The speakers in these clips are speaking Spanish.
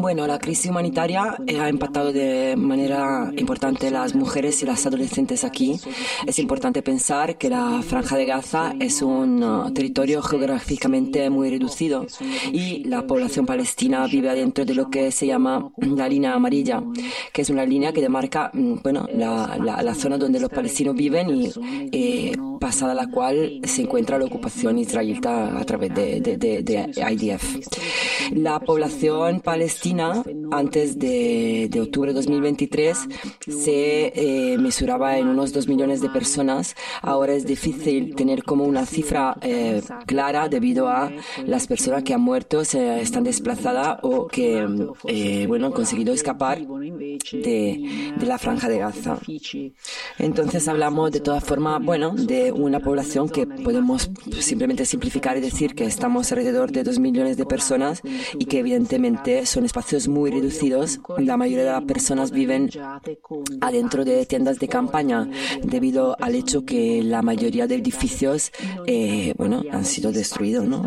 Bueno, la crisis humanitaria ha impactado de manera importante a las mujeres y las adolescentes aquí. Es importante pensar que la Franja de Gaza es un territorio geográficamente muy reducido y la población palestina vive adentro de lo que se llama la línea amarilla, que es una línea que demarca la zona donde los palestinos viven y pasada la cual se encuentra la ocupación israelita a través de IDF. La población palestina antes de octubre de 2023 se mesuraba en unos 2 millones de personas. Ahora es difícil tener como una cifra clara debido a las personas que han muerto, se están desplazadas o que han conseguido escapar de la Franja de Gaza. Entonces hablamos de todas formas, de una población que podemos simplemente simplificar y decir que estamos alrededor de 2 millones de personas y que evidentemente son espacios muy reducidos. La mayoría de las personas viven adentro de tiendas de campaña debido al hecho que la mayoría de edificios han sido destruidos, ¿no?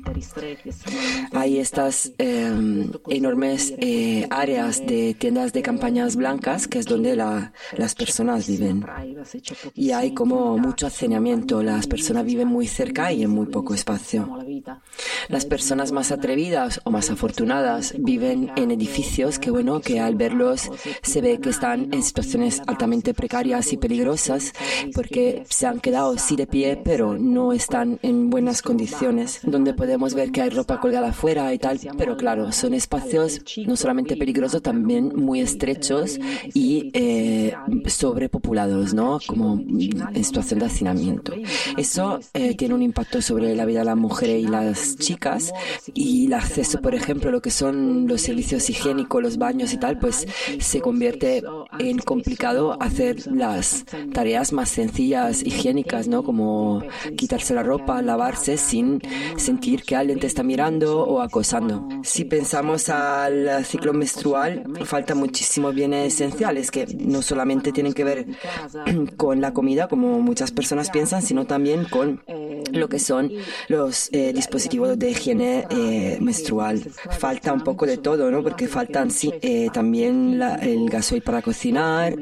Hay estas enormes áreas de tiendas de campañas blancas que es donde las personas viven y hay como mucho hacinamiento. Las personas viven muy cerca y en muy poco espacio. Las personas más atrevidas o más afortunadas viven en edificios que al verlos se ve que están en situaciones altamente precarias y peligrosas porque se han quedado sí de pie pero no están en buenas condiciones, donde podemos ver que hay ropa colgada afuera y tal, pero claro, son espacios no solamente peligrosos, también muy estrechos y sobrepopulados, ¿no? Como en situación de hacinamiento. Eso tiene un impacto sobre la vida de las mujeres y las chicas y el acceso, por ejemplo, lo que son los servicios higiénicos, los baños y tal, pues se convierte en complicado hacer las tareas más sencillas higiénicas, ¿no? Como quitarse la ropa, lavarse sin sentir que alguien te está mirando o acosando. Si pensamos al ciclo menstrual, faltan muchísimos bienes esenciales que no solamente tienen que ver con la comida, como muchas personas piensan, sino también con lo que son los dispositivos de higiene menstrual. Falta un poco de todo, ¿no? Porque faltan también el gasoil para cocinar,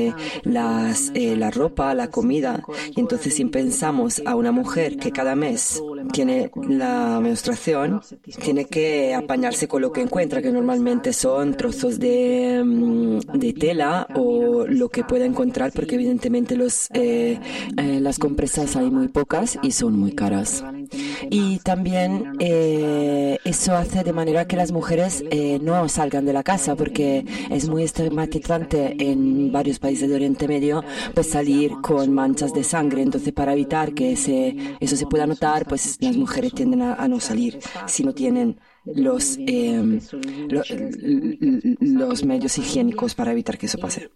la ropa, la comida. Y entonces si pensamos a una mujer que cada mes tiene la menstruación, tiene que apañarse con lo que encuentra, que normalmente son trozos de tela o lo que pueda encontrar, porque evidentemente las compresas hay muy pocas y son muy caras. Y también eso hace de manera que las mujeres no salgan de la casa, porque es muy estigmatizante en varios países de Oriente Medio pues salir con manchas de sangre. Entonces, para evitar que eso se pueda notar, pues las mujeres tienden a no salir si no tienen los medios higiénicos para evitar que eso pase.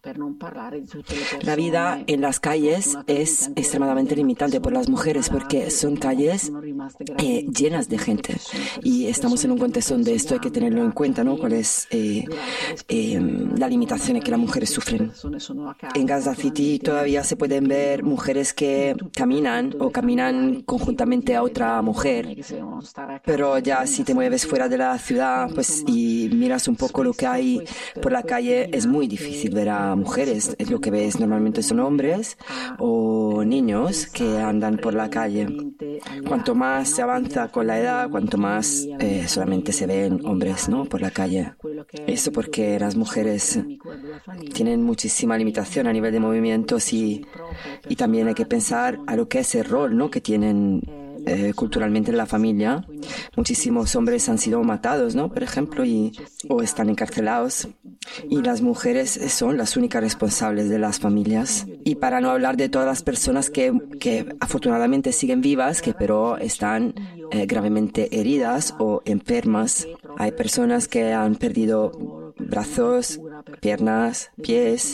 La vida en las calles es extremadamente limitante por las mujeres porque son calles llenas de gente y estamos en un contexto donde esto hay que tenerlo en cuenta, ¿no? Cuál es la limitación que las mujeres sufren. En Gaza City todavía se pueden ver mujeres que caminan conjuntamente a otra mujer, pero ya si te mueves fuera de la ciudad pues y miras un poco lo que hay por la calle, es muy difícil ver a mujeres. Lo que ves normalmente son hombres o niños que andan por la calle. Cuanto más se avanza con la edad, cuanto más solamente se ven hombres, ¿no? Por la calle. Eso porque las mujeres tienen muchísima limitación a nivel de movimientos y también hay que pensar a lo que es el rol, ¿no? Que tienen culturalmente en la familia. Muchísimos hombres han sido matados, ¿no? Por ejemplo, o están encarcelados. Y las mujeres son las únicas responsables de las familias. Y para no hablar de todas las personas que afortunadamente siguen vivas, que pero están gravemente heridas o enfermas. Hay personas que han perdido brazos, piernas, pies,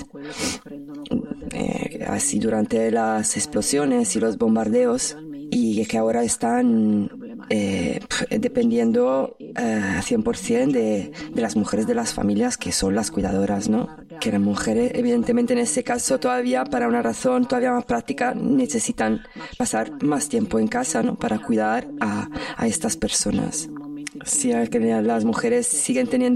así durante las explosiones y los bombardeos. Y que ahora están dependiendo 100% de las mujeres de las familias que son las cuidadoras, ¿no? Que las mujeres, evidentemente en ese caso todavía, para una razón todavía más práctica, necesitan pasar más tiempo en casa, ¿no? Para cuidar a estas personas. Si las mujeres siguen teniendo